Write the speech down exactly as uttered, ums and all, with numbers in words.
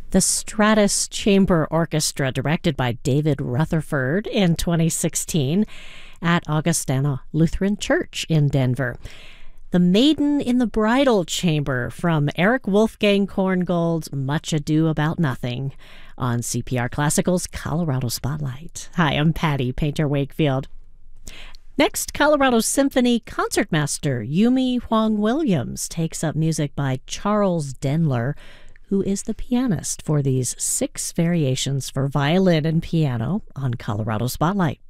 The Stratus Chamber Orchestra, directed by David Rutherford in twenty sixteen at Augustana Lutheran Church in Denver. The Maiden in the Bridal Chamber from Eric Wolfgang Korngold's Much Ado About Nothing on C P R Classical's Colorado Spotlight. Hi, I'm Patty Painter Wakefield. Next, Colorado Symphony concertmaster Yumi Huang Williams takes up music by Charles Denler, who is the pianist for these six variations for violin and piano on Colorado Spotlight.